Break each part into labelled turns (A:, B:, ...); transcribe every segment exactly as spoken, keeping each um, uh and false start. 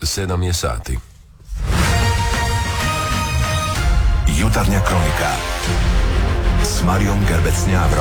A: sedam je sati.
B: Jutarnja kronika s Marijom Gerbec-Njavro.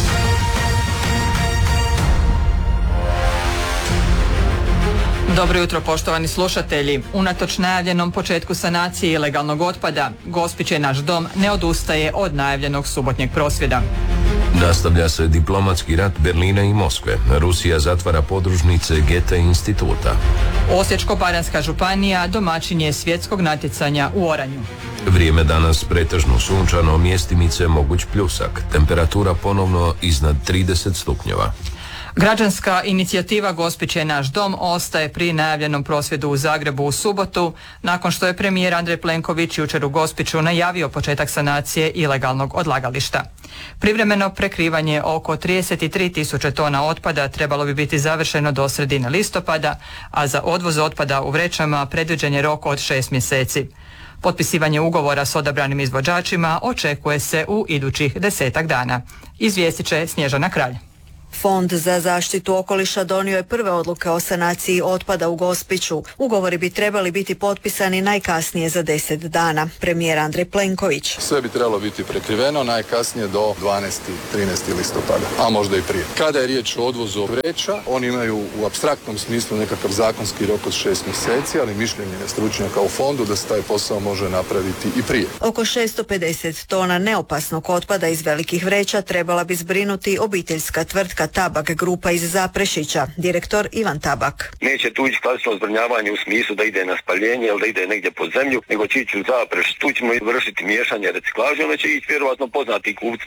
C: Dobro jutro, poštovani slušatelji. Unatoč najavljenom početku sanacije ilegalnog otpada, Gospić je naš dom ne odustaje od najavljenog subotnjeg prosvjeda.
A: Nastavlja se diplomatski rat Berlina i Moskve. Rusija zatvara podružnice Goethe instituta.
C: Osječko-baranjska županija domaćin je svjetskog natjecanja u oranju.
A: Vrijeme danas pretežno sunčano, mjestimice moguć pljusak. Temperatura ponovno iznad trideset stupnjeva.
C: Građanska inicijativa Gospić je naš dom ostaje pri najavljenom prosvjedu u Zagrebu u subotu, nakon što je premijer Andrej Plenković jučer u Gospiću najavio početak sanacije ilegalnog odlagališta. Privremeno prekrivanje oko trideset tri tisuće tona otpada trebalo bi biti završeno do sredine listopada, a za odvoz otpada u vrećama predviđen je rok od šest mjeseci. Potpisivanje ugovora s odabranim izvođačima očekuje se u idućih desetak dana. Izvijestit će Snježana Kralj.
D: Fond za zaštitu okoliša donio je prve odluke o sanaciji otpada u Gospiću. Ugovori bi trebali biti potpisani najkasnije za deset dana. Premijer Andrej Plenković.
E: Sve bi trebalo biti prekriveno najkasnije do dvanaestog trinaestog listopada, a možda i prije. Kada je riječ o odvozu vreća, oni imaju u apstraktnom smislu nekakav zakonski rok od šest mjeseci, ali mišljenje je stručnjaka u fondu da se taj posao može napraviti i prije.
D: Oko šesto pedeset tona neopasnog otpada iz velikih vreća trebala bi zbrinuti obiteljska tvrtka Tabak grupa iz Zaprešića, direktor Ivan Tabak.
F: Neće tu ići klasično zbrinjavanje u smislu da ide na spaljenje ili da ide negdje pod zemlju, nego će ići u Zapreš. Tu ćemo vršiti miješanje reciklaže, onda će ići vjerovatno poznati kupci